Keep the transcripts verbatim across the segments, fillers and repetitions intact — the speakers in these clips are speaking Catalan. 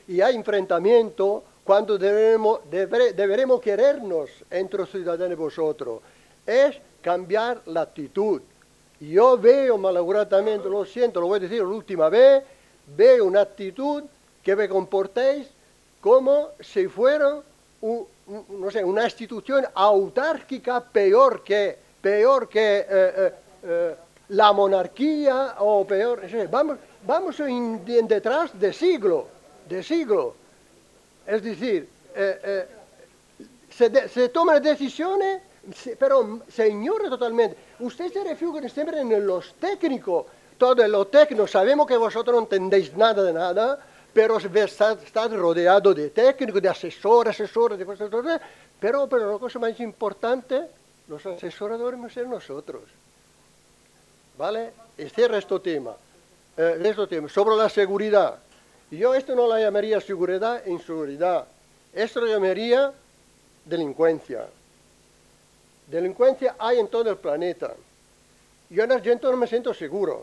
y hay enfrentamiento, cuando debemos, deber, deberemos querernos entre los ciudadanos y vosotros, es cambiar la actitud. Yo veo, malauradamente, lo siento, lo voy a decir la última vez, veo una actitud que me comportéis como si fuera un, un, no sé, una institución autárquica peor que, peor que eh, eh, eh, la monarquía o peor. Vamos, vamos en, en detrás de siglo, de siglo. Es decir, eh, eh, se, de, se toman decisiones, se, pero se ignora totalmente. Usted se refugia siempre en los técnicos. Todo lo técnico, sabemos que vosotros no entendéis nada de nada, pero estás, estás rodeado de técnicos, de asesores, asesores, de cosas, cosas, pero, pero la cosa más importante, los asesores debemos ser nosotros. ¿Vale? Y cierra este tema. Eh, este tema. Sobre la seguridad. Yo esto no la llamaría seguridad e inseguridad. Esto lo llamaría delincuencia. Delincuencia hay en todo el planeta. Yo en Argentina no me siento seguro.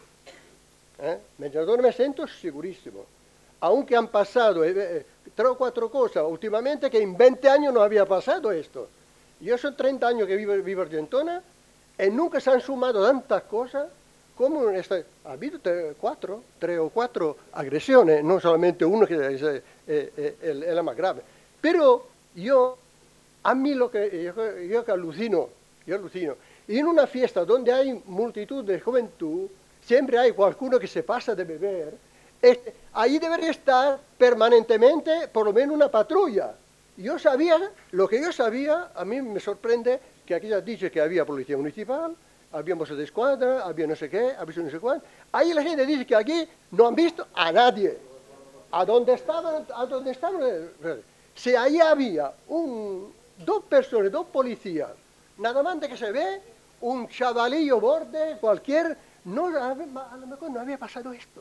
¿Eh? En me siento segurísimo. Aunque han pasado eh, eh, tres o cuatro cosas últimamente que en veinte años no había pasado esto. Yo son treinta años que vivo, vivo en Argentina y nunca se han sumado tantas cosas como esta. Ha habido tre, cuatro, tres o cuatro agresiones, no solamente uno que es eh, eh, el, el más grave. Pero yo, a mí lo que yo, yo que alucino, yo alucino. Y en una fiesta donde hay multitud de juventud, siempre hay alguno que se pasa de beber. Este, ahí debería estar permanentemente por lo menos una patrulla. Yo sabía, lo que yo sabía, a mí me sorprende que aquí ya dice que había policía municipal, había mozos de escuadra, había no sé qué, había no sé cuánto. Ahí la gente dice que aquí no han visto a nadie. ¿A dónde estaban? ¿A dónde estaban? Si ahí había un, dos personas, dos policías, nada más de que se ve un chavalillo borde, cualquier, no, a lo mejor no había pasado esto.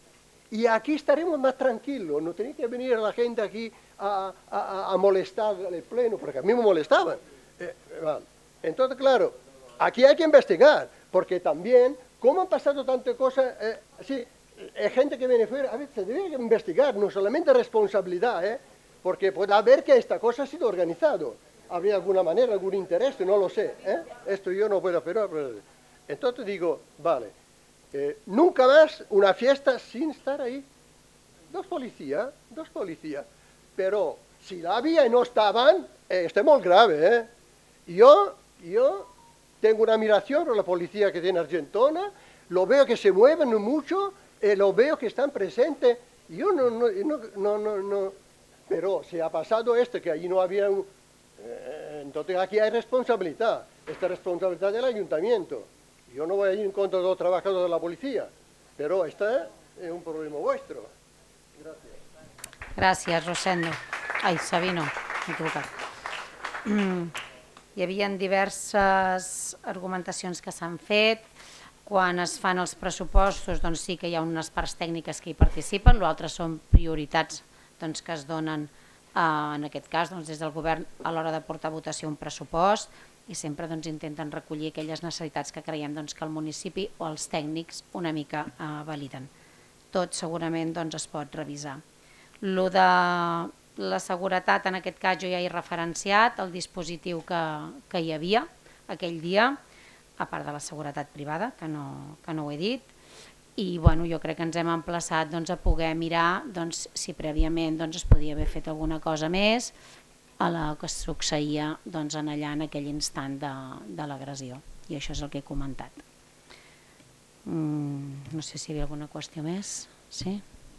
Y aquí estaremos más tranquilos, no tenía que venir la gente aquí a, a, a molestar el pleno, porque a mí me molestaban. Eh, vale. Entonces, claro, aquí hay que investigar, porque también, ¿cómo han pasado tantas cosas? Eh, sí, hay gente que viene fuera, a veces se debe investigar, no solamente responsabilidad, ¿eh? Porque puede haber que esta cosa ha sido organizado. Habría alguna manera, algún interés, no lo sé. ¿eh? Esto yo no puedo hacer. Entonces digo, vale, eh, nunca más una fiesta sin estar ahí. Dos policías, dos policías. Pero si la había y no estaban, eh, esto es muy grave. ¿eh? Yo, yo tengo una admiración por la policía que tiene Argentina, lo veo que se mueven mucho, eh, lo veo que están presentes. Yo no, no, no, no, no, no. Pero si ha pasado esto, que allí no había un... Eh, entonces aquí hay responsabilidad, esta responsabilidad del ayuntamiento. Yo no voy a ir en contra de los trabajadores de la policía, pero este es un problema vuestro. Gracias. Gràcies, Rosendo. Ai, Sabino, m'he equivocat. Mm. Hi havia diverses argumentacions que s'han fet. Quan es fan els pressupostos, doncs sí que hi ha unes parts tècniques que hi participen, l'altre són prioritats doncs, que es donen en aquest cas doncs, des del govern a l'hora de portar a votació un pressupost i sempre doncs, intenten recollir aquelles necessitats que creiem doncs, que el municipi o els tècnics una mica eh, validen. Tot segurament doncs, es pot revisar. Lo de la seguretat, en aquest cas jo ja he referenciat el dispositiu que, que hi havia aquell dia, a part de la seguretat privada, que no, que no ho he dit, i bueno, jo crec que ens hem emplaçat doncs, a poder mirar doncs, si prèviament doncs, es podia haver fet alguna cosa més a la que succeïa doncs, en allà en aquell instant de, de l'agressió. I això és el que he comentat. Mm, no sé si hi havia alguna qüestió més. Sí?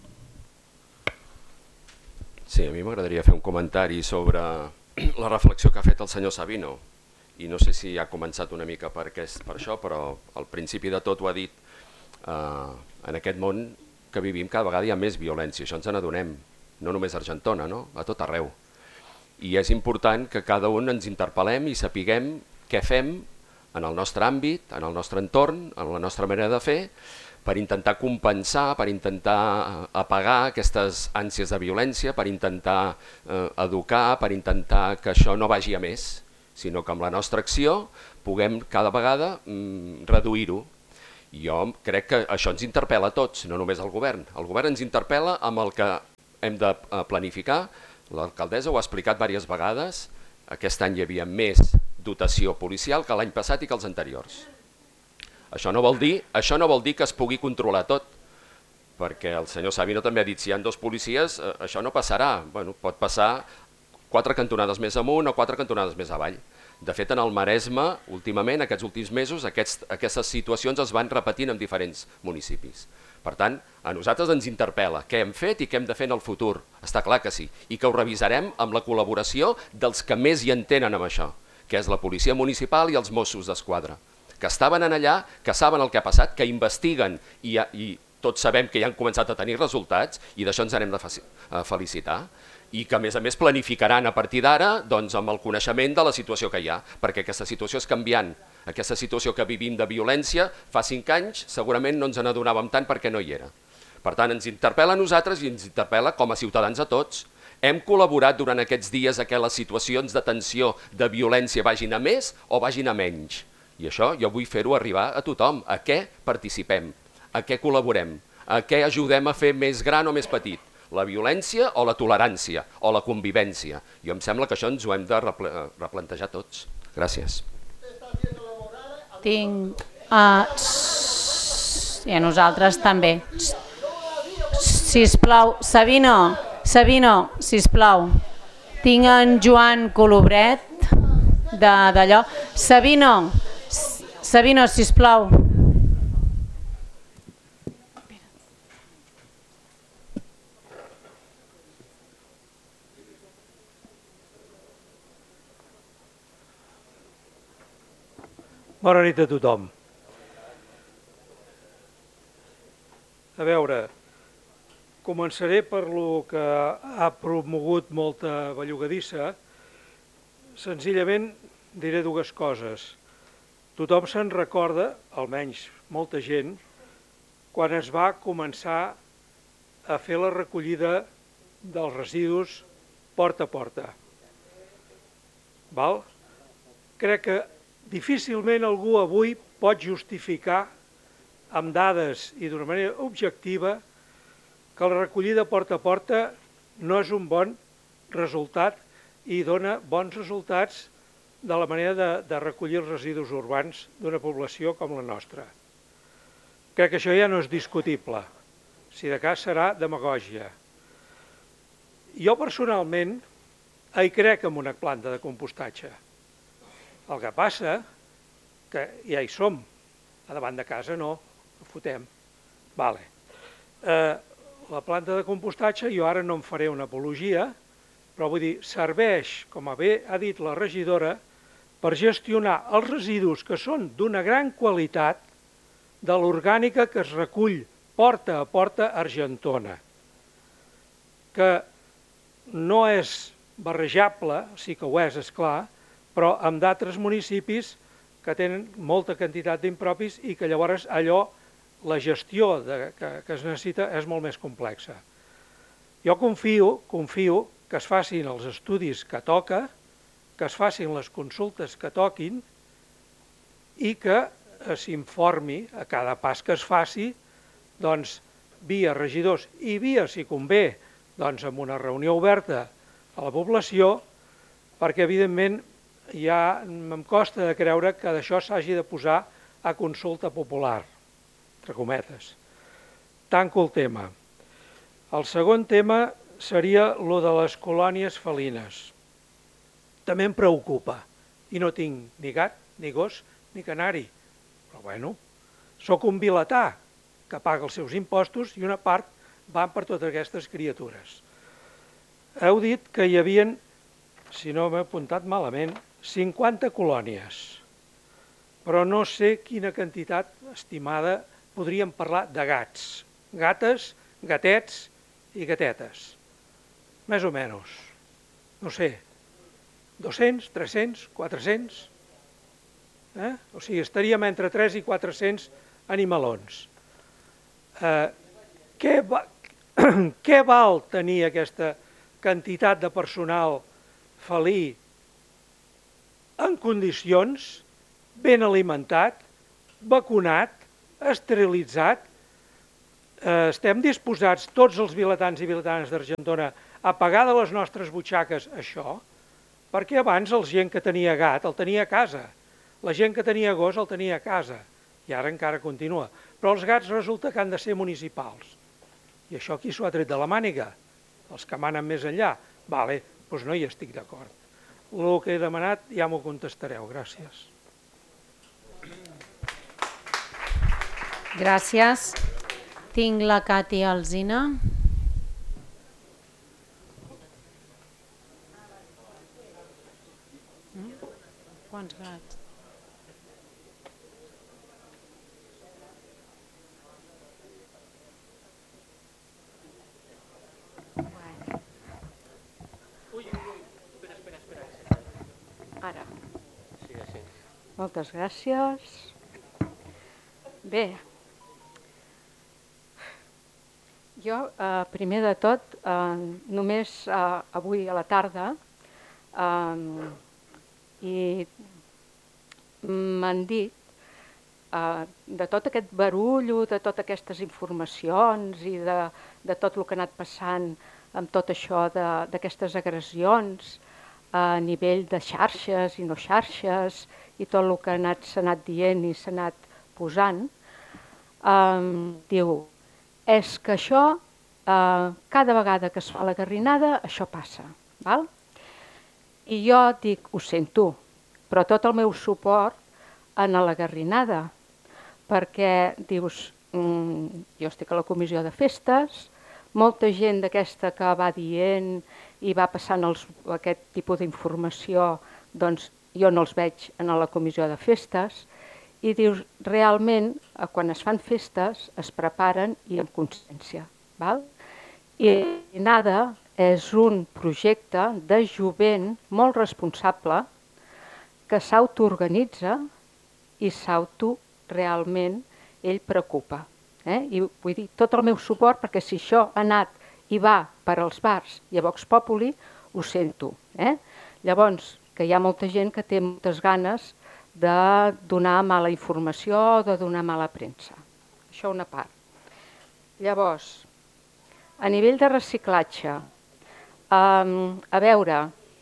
Sí, a mi m'agradaria fer un comentari sobre la reflexió que ha fet el senyor Sabino. I no sé si ha començat una mica per, aquest, per això, però al principi de tot ho ha dit. Uh, en aquest món que vivim cada vegada hi ha més violència, això ens n'adonem, no només a Argentona, no? A tot arreu. I és important que cada un ens interpel·lem i sapiguem què fem en el nostre àmbit, en el nostre entorn, en la nostra manera de fer, per intentar compensar, per intentar apagar aquestes ànsies de violència, per intentar uh, educar, per intentar que això no vagi a més, sinó que amb la nostra acció puguem cada vegada mm, reduir-ho. Jo crec que això ens interpel·la a tots, no només al govern. El govern ens interpel·la amb el que hem de planificar, l'alcaldessa ho ha explicat diverses vegades, aquest any hi havia més dotació policial que l'any passat i que els anteriors. Això no vol dir, això no vol dir que es pugui controlar tot, perquè el senyor Sabino també ha dit, si hi ha dos policies, això no passarà. Bueno, pot passar quatre cantonades més amunt o quatre cantonades més avall. De fet, en el Maresme, últimament, aquests últims mesos, aquests, aquestes situacions es van repetint en diferents municipis. Per tant, a nosaltres ens interpel·la què hem fet i què hem de fer en el futur. Està clar que sí. I que ho revisarem amb la col·laboració dels que més hi entenen amb això, que és la Policia Municipal i els Mossos d'Esquadra, que estaven en allà, que saben el que ha passat, que investiguen i, i tots sabem que ja han començat a tenir resultats i d'això ens n'hem de felicitar. I que a més a més planificaran a partir d'ara doncs, amb el coneixement de la situació que hi ha, perquè aquesta situació és canviant. Aquesta situació que vivim de violència fa cinc anys segurament no ens n'adonàvem tant perquè no hi era. Per tant, ens interpel·la a nosaltres i ens interpel·la com a ciutadans a tots. Hem col·laborat durant aquests dies que les situacions de tensió, de violència vagin a més o vagin a menys. I això jo vull fer-ho arribar a tothom. A què participem? A què col·laborem? A què ajudem a fer més gran o més petit? La violència o la tolerància o la convivència? Jo em sembla que això ens ho hem de replantejar tots. Gràcies. Tinc... Uh, I a nosaltres també. Sisplau, Sabino, Sabino, sisplau. Tinc en Joan Colobret d'allò. Sabino, Sabino, sisplau. Bona nit a tothom. A veure, començaré per lo que ha promogut molta bellugadissa. Senzillament diré dues coses. Tothom se'n recorda, almenys molta gent, quan es va començar a fer la recollida dels residus porta a porta. Val? Crec que difícilment algú avui pot justificar amb dades i d'una manera objectiva que la recollida porta a porta no és un bon resultat i dona bons resultats de la manera de, de recollir els residus urbans d'una població com la nostra. Crec que això ja no és discutible, si de cas serà demagògia. Jo personalment hi crec en una planta de compostatge. El que passa que ja hi som, a davant de casa no, ho fotem. Vale. Eh, la planta de compostatge, jo ara no en faré una apologia, però vull dir, serveix, com bé ha dit la regidora, per gestionar els residus que són d'una gran qualitat de l'orgànica que es recull porta a porta a Argentona, que no és barrejable, sí que ho és, esclar, però amb d'altres municipis que tenen molta quantitat d'impropis i que llavors allò, la gestió de, que, que es necessita és molt més complexa. Jo confio, confio que es facin els estudis que toca, que es facin les consultes que toquin i que s'informi a cada pas que es faci, doncs, via regidors i via, si convé, doncs, amb una reunió oberta a la població, perquè, evidentment, ja em costa de creure que d'això s'hagi de posar a consulta popular, entre cometes. Tanco el tema. El segon tema seria el de les colònies felines. També em preocupa, i no tinc ni gat, ni gos, ni canari. Però bueno, sóc un vilatà que paga els seus impostos i una part van per totes aquestes criatures. Heu dit que hi havia, si no m'he apuntat malament, cinquanta colònies, però no sé quina quantitat estimada podríem parlar de gats, gates, gatets i gatetes, més o menys, no sé, dos-cents, tres-cents, quatre-cents, eh? O sigui, estaríem entre tres i quatre-cents animalons. Eh, què, va, què val tenir aquesta quantitat de personal felí en condicions, ben alimentat, vacunat, esterilitzat, estem disposats, tots els vilatans i vilatanes d'Argentona, a pagar de les nostres butxaques això? Perquè abans la gent que tenia gat el tenia a casa, la gent que tenia gos el tenia a casa, i ara encara continua. Però els gats resulta que han de ser municipals. I això qui s'ho ha tret de la màniga? Els que manen més enllà? Vale, doncs no hi estic d'acord. El que he demanat ja m'ho contestareu. Gràcies. Gràcies. Tinc la Cati Alsina. Quants gats? Ara. Moltes gràcies. Bé, jo, eh, primer de tot, eh, només eh, avui a la tarda eh, i m'han dit eh, de tot aquest barullo, de totes aquestes informacions i de, de tot el que ha anat passant amb tot això d'aquestes agressions a nivell de xarxes i no xarxes i tot el que s'ha anat, anat dient i s'ha anat posant, eh, diu, és que això, eh, cada vegada que es fa la garrinada, això passa. Val? I jo dic, ho sento, però tot el meu suport en la garrinada, perquè dius, mm, jo estic a la comissió de festes, molta gent d'aquesta que va dient i va passant els, aquest tipus d'informació, doncs jo no els veig en la comissió de festes, i dius, realment, quan es fan festes, es preparen i amb consciència. Val? I Nada és un projecte de jovent molt responsable que s'autoorganitza i s'auto realment ell preocupa. Eh? I vull dir, tot el meu suport, perquè si això ha anat i va per als bars i a Vox Populi, ho sento. Eh? Llavors, que hi ha molta gent que té moltes ganes de donar mala informació, de donar mala premsa. Això una part. Llavors, a nivell de reciclatge, um, a veure,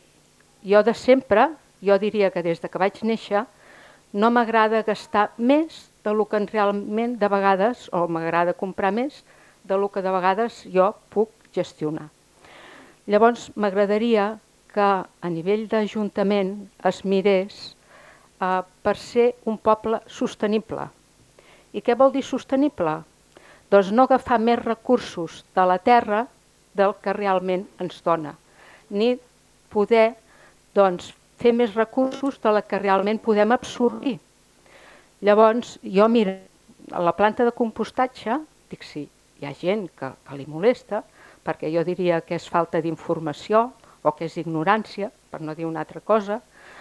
jo de sempre, jo diria que des de que vaig néixer, no m'agrada gastar més del que realment de vegades, o m'agrada comprar més del que de vegades jo puc gestionar. Llavors, m'agradaria que a nivell d'Ajuntament es mirés eh, per ser un poble sostenible. I què vol dir sostenible? Doncs no agafar més recursos de la terra del que realment ens dona, ni poder doncs, fer més recursos de la que realment podem absorbir. Llavors, jo miro a la planta de compostatge, dic sí, hi ha gent que, que li molesta, perquè jo diria que és falta d'informació o que és ignorància, per no dir una altra cosa,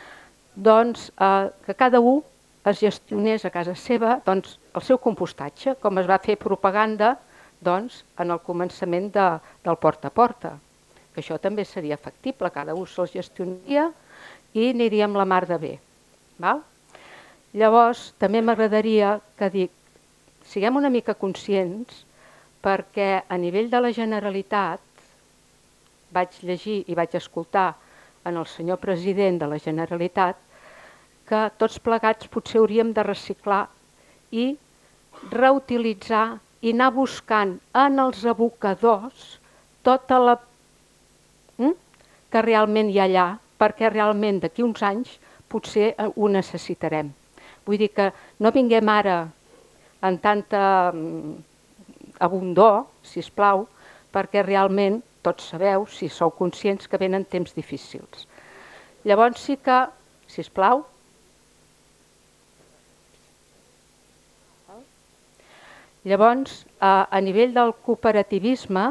doncs eh, que cada un es gestionés a casa seva doncs, el seu compostatge, com es va fer propaganda doncs, en el començament de, del porta a porta, que això també seria factible, cada un se'l gestionaria i aniríem la mar de bé. Val? Llavors, també m'agradaria que dic, siguem una mica conscients, perquè a nivell de la Generalitat vaig llegir i vaig escoltar en el senyor president de la Generalitat que tots plegats potser hauríem de reciclar i reutilitzar i anar buscant en els abocadors tota la mm? que realment hi ha allà, perquè realment d'aquí uns anys potser ho necessitarem. Vull dir que no vinguem ara en tanta abundor, sisplau, perquè realment tots sabeu, si sou conscients, que venen temps difícils. Llavors sí que, sisplau, llavors a, a nivell del cooperativisme,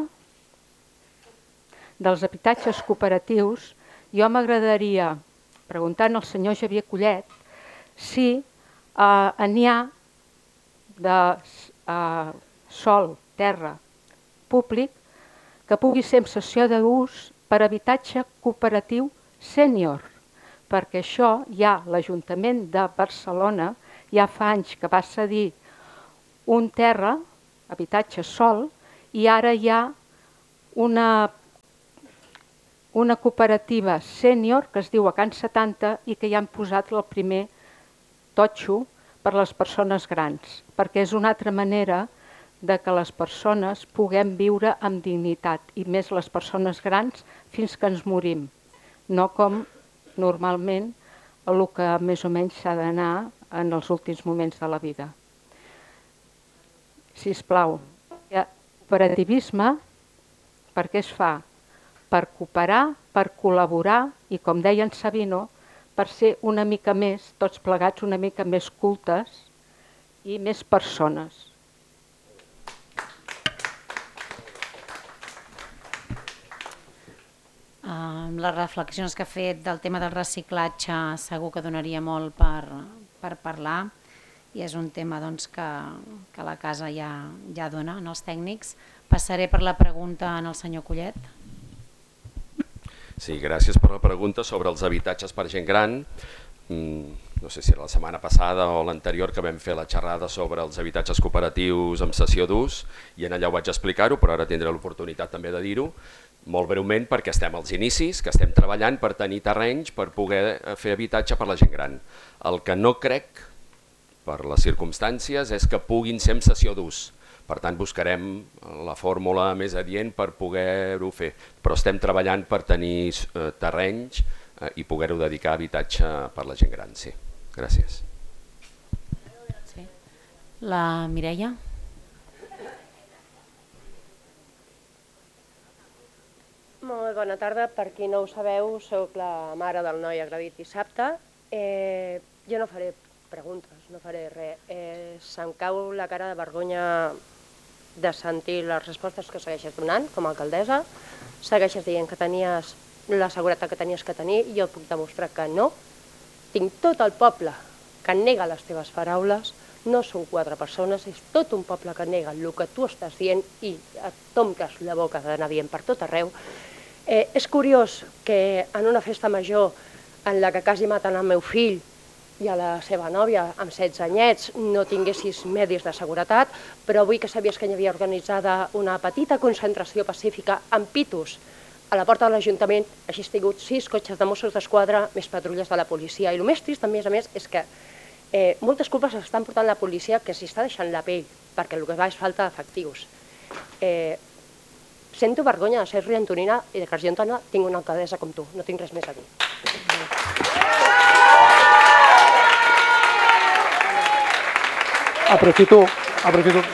dels habitatges cooperatius, jo m'agradaria, preguntant al senyor Xavier Collet, si eh, n'hi ha de eh, sol, terra, públic, que pugui ser en cessió d'ús per habitatge cooperatiu sènior, perquè això ja l'Ajuntament de Barcelona ja fa anys que va cedir un terra, habitatge sol i ara hi ha una, una cooperativa sènior que es diu a Can setanta i que ja han posat el primer totxo per les persones grans, perquè és una altra manera de que les persones puguem viure amb dignitat, i més les persones grans fins que ens morim, no com normalment el que més o menys s'ha d'anar en els últims moments de la vida. Sisplau, cooperativisme, per què es fa? Per cooperar, per col·laborar i, com deia en Sabino, per ser una mica més, tots plegats, una mica més cultes i més persones. Amb les reflexions que ha fet del tema del reciclatge segur que donaria molt per, per parlar i és un tema doncs, que, que la casa ja, ja dona en els tècnics. Passaré per la pregunta en el senyor Collet. Sí, gràcies per la pregunta sobre els habitatges per gent gran. No sé si era la setmana passada o l'anterior que vam fer la xerrada sobre els habitatges cooperatius amb cessió d'ús i en allà ho vaig explicar-ho, però ara tindré l'oportunitat també de dir-ho. Molt breument perquè estem als inicis, que estem treballant per tenir terrenys per poder fer habitatge per la gent gran. El que no crec, per les circumstàncies, és que puguin ser amb cessió d'ús. Per tant, buscarem la fórmula més adient per poder-ho fer. Però estem treballant per tenir terrenys i poder-ho dedicar a habitatge per la gent gran. Sí, gràcies. Sí. La Mireia? Molt bona tarda. Per qui no ho sabeu, soc la mare del noi agredit dissabte. Eh, jo no faré preguntes, no faré res. Eh, se'm cau la cara de vergonya de sentir les respostes que segueixes donant com a alcaldessa. Segueixes dient que tenies la seguretat que tenies que tenir i jo puc demostrar que no. Tinc tot el poble que nega les teves paraules. No són quatre persones, és tot un poble que nega el que tu estàs dient i et tomques la boca d'anar dient per tot arreu. Eh, és curiós que en una festa major en la que quasi maten el meu fill i a la seva nòvia amb setze anyets no tinguessis medis de seguretat, però avui que sabies que hi havia organitzada una petita concentració pacífica amb pitos a la porta de l'Ajuntament, així has tingut sis cotxes de Mossos d'Esquadra més patrulles de la policia. I el més trist, a més a més, és que eh, moltes culpes estan portant la policia que s'hi està deixant la pell, perquè el que va és falta d'efectius. Eh, Sento vergonya de ser rientonina i de que Argentona tinc una alcaldessa com tu. No tinc res més a dir. Aprofito, aprofito.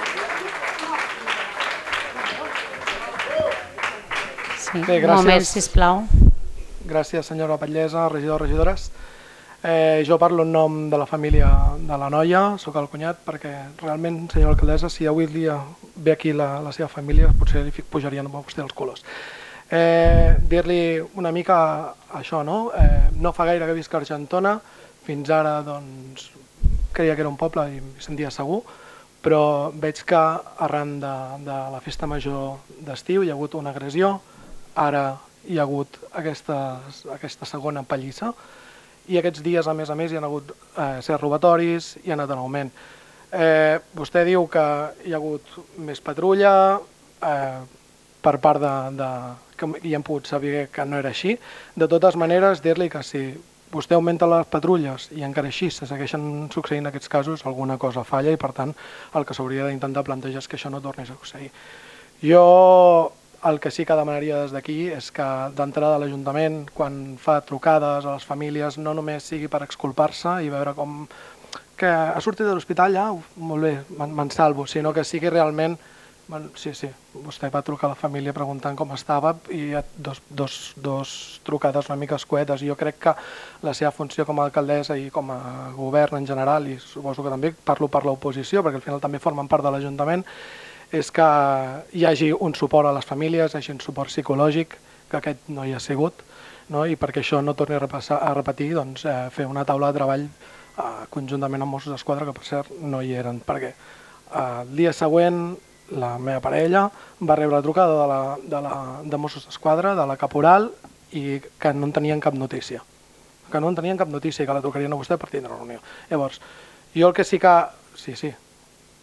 Sí, Bé, un moment, sisplau. Gràcies, senyora batllessa, regidors, regidores. Eh, jo parlo en nom de la família de la noia, sóc el cunyat, perquè realment, senyora alcaldessa, si avui dia ve aquí la, la seva família, potser li pujarien a vostè els colors. Eh, Dir-li una mica això, no? Eh, no fa gaire que visc a Argentona, fins ara doncs, creia que era un poble i em sentia segur, però veig que arran de, de la festa major d'estiu hi ha hagut una agressió, ara hi ha hagut aquesta, aquesta segona pallissa, i aquests dies, a més a més, hi ha hagut eh, ser robatoris i ha anat en augment. Eh, vostè diu que hi ha hagut més patrulla, eh, per part de, de... que hi hem pogut saber que no era així. De totes maneres, dir-li que si vostè augmenta les patrulles i encara així se segueixen succeint aquests casos, alguna cosa falla i, per tant, el que s'hauria d'intentar plantejar és que això no tornés a succeir. Jo... El que sí que demanaria des d'aquí és que d'entrada a l'Ajuntament, quan fa trucades a les famílies, no només sigui per exculpar-se i veure com que ha sortit de l'hospital ja, molt bé, me'n salvo, sinó que sigui realment, bueno, sí, sí, vostè va trucar a la família preguntant com estava i hi ha dos, dos, dos trucades una mica escuetes. Jo crec que la seva funció com a alcaldessa i com a govern en general, i suposo que també parlo per l'oposició, perquè al final també formen part de l'Ajuntament, és que hi hagi un suport a les famílies, hi hagi un suport psicològic, que aquest no hi ha sigut, no? I perquè això no torni a, repassar, a repetir, doncs, eh, fer una taula de treball eh, conjuntament amb Mossos d'Esquadra, que per cert no hi eren, perquè eh, el dia següent la meva parella va rebre la trucada de, la, de, la, de Mossos d'Esquadra, de la caporal, i que no en tenien cap notícia, que no en tenien cap notícia i que la trucarien a vostè per tindre reunió. Llavors, jo el que sí que... Sí, sí.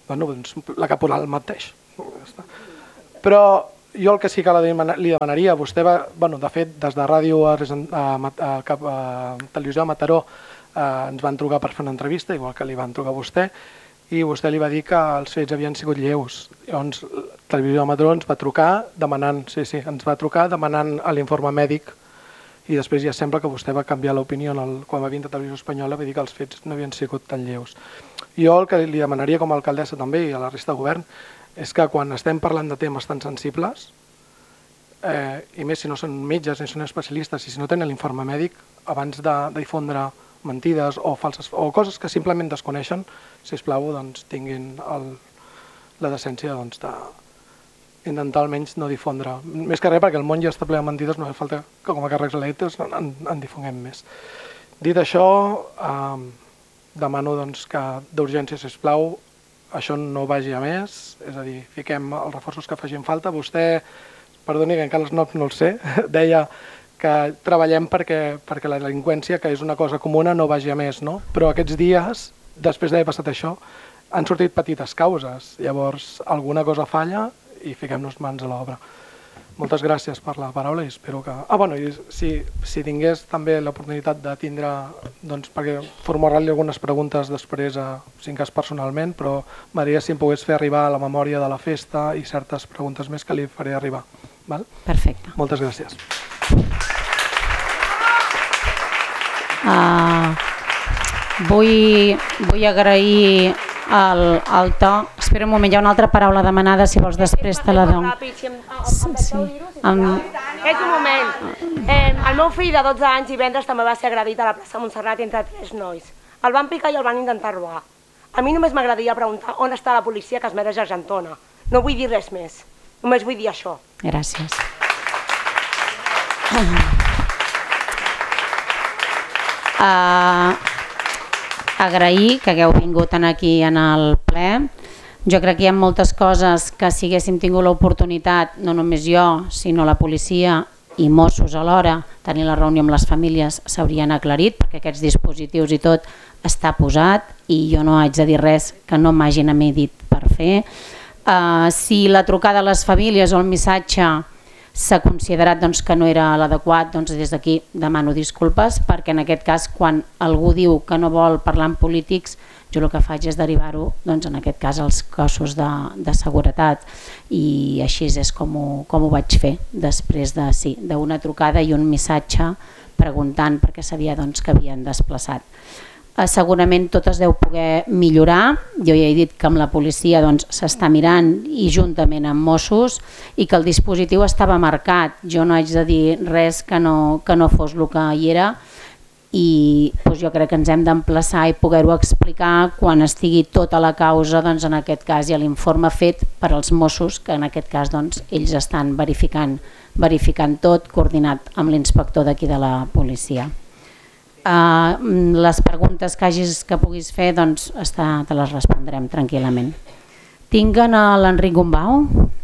bueno, doncs, la caporal mateix. Però jo el que sí que li demanaria, vostè va, bueno, de fet, des de ràdio a, a, a, a, a televisió a Mataró eh, ens van trucar per fer una entrevista, igual que li van trucar a vostè, i vostè li va dir que els fets havien sigut lleus. Llavors, Televisió de Mataró ens va trucar demanant, sí, sí, ens va trucar demanant l'informe mèdic, i després ja sembla que vostè va canviar l'opinió quan va vindre a Televisió Espanyola, va dir que els fets no havien sigut tan lleus. Jo el que li demanaria com a alcaldessa també i a la resta de govern és que quan estem parlant de temes tan sensibles, eh, i més si no són metges ni són especialistes i si no tenen l'informe mèdic, abans de, de difondre mentides o, falses, o coses que simplement desconeixen, sisplau, doncs, tinguin el, la decència doncs, d'intentar almenys no difondre. Més que res, perquè el món ja està ple de mentides, no fa falta que com a càrrecs electes en, en difonguem més. Dit això, eh, demano doncs, que d'urgència, sisplau, això no vagi a més, és a dir, fiquem els reforços que facin falta. Vostè, perdoni que encara els noms no els sé, deia que treballem perquè, perquè la delinqüència, que és una cosa comuna, no vagi a més, no? Però aquests dies, després d'haver passat això, han sortit petites causes. Llavors, alguna cosa falla i fiquem-nos mans a l'obra. Moltes gràcies per la paraula i espero que... Ah, bueno, i si, si tingués també l'oportunitat de tindre, doncs, perquè formular-li algunes preguntes després, a, si en cas personalment, però m'agradaria si em pogués fer arribar a la memòria de la festa i certes preguntes més que li faré arribar. Val? Perfecte. Moltes gràcies. Uh, vull, vull agrair el, el to. Espera un moment, hi ha una altra paraula demanada, si vols després te la dono. Sí, sí. Um, És un moment. Eh, el meu fill de dotze anys divendres també va ser agredit a la plaça Montserrat entre tres nois. El van picar i el van intentar robar. A mi només m'agradaria preguntar on està la policia que es mereix Argentona. No vull dir res més, només vull dir això. Gràcies. Uh, agrair que hagueu vingut aquí en el ple. Jo crec que hi ha moltes coses que si haguéssim tingut l'oportunitat, no només jo, sinó la policia i Mossos alhora, tenir la reunió amb les famílies, s'haurien aclarit, perquè aquests dispositius i tot està posat i jo no haig de dir res que no m'hagin a mi dit per fer. Uh, si la trucada a les famílies o el missatge s'ha considerat doncs, que no era l'adequat, doncs des d'aquí demano disculpes, perquè en aquest cas quan algú diu que no vol parlar amb polítics, jo el que faig és derivar-ho doncs, en aquest cas als cossos de, de seguretat, i així és com ho, com ho vaig fer després de, sí, d'una trucada i un missatge preguntant perquè sabia doncs, que havien desplaçat. Segurament tot es deu poder millorar. Jo ja he dit que amb la policia doncs, s'està mirant i juntament amb Mossos i que el dispositiu estava marcat. Jo no haig de dir res que no, que no fos el que hi era i doncs, jo crec que ens hem d'emplaçar i poder-ho explicar quan estigui tota la causa, doncs, en aquest cas hi ha l'informe fet per als Mossos, que en aquest cas doncs, ells estan verificant, verificant tot, coordinat amb l'inspector d'aquí de la policia. Uh, les preguntes que hagis que puguis fer doncs, està, te les respondrem tranquil·lament. Tinc a l'Enric Gombau.